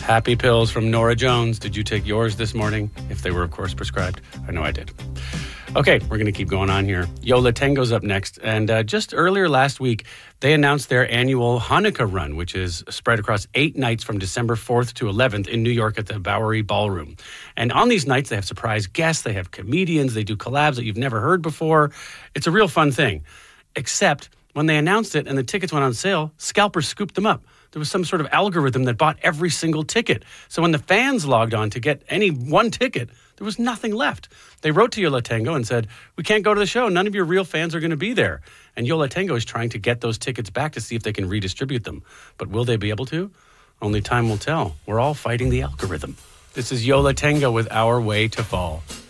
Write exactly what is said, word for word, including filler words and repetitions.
Happy pills from Nora Jones. Did you take yours this morning? If they were, of course, prescribed. I know I did. Okay, we're going to keep going on here. Yo La Tengo's up next. And uh, just earlier last week, they announced their annual Hanukkah run, which is spread across eight nights from December fourth to eleventh in New York at the Bowery Ballroom. And on these nights, they have surprise guests, they have comedians, they do collabs that you've never heard before. It's a real fun thing. Except when they announced it and the tickets went on sale, scalpers scooped them up. There was some sort of algorithm that bought every single ticket. So when the fans logged on to get any one ticket, there was nothing left. They wrote to Yo La Tengo and said, we can't go to the show. None of your real fans are going to be there. And Yo La Tengo is trying to get those tickets back to see if they can redistribute them. But will they be able to? Only time will tell. We're all fighting the algorithm. This is Yo La Tengo with Our Way to Fall.